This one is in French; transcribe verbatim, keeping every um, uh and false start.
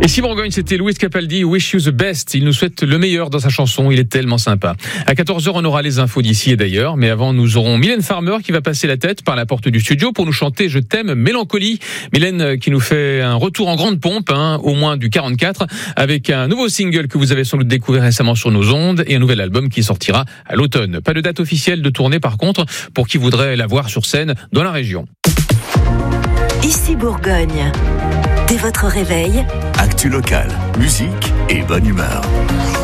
Ici Bourgogne, c'était Louis Capaldi, Wish You the Best. Il nous souhaite le meilleur dans sa chanson, il est tellement sympa. À quatorze heures, on aura les infos d'ici et d'ailleurs, mais avant, nous aurons Mylène Farmer qui va passer la tête par la porte du studio pour nous chanter Je t'aime, Mélancolie. Mylène qui nous fait un retour en grande pompe, hein, au moins du quarante-quatre, avec un nouveau single que vous avez sans doute découvert récemment sur nos ondes et un nouvel album qui sortira à l'automne. Pas de date officielle de tournée par contre, pour qui voudrait la voir sur scène dans la région. Ici Bourgogne. Dès votre réveil, actu locale, musique et bonne humeur.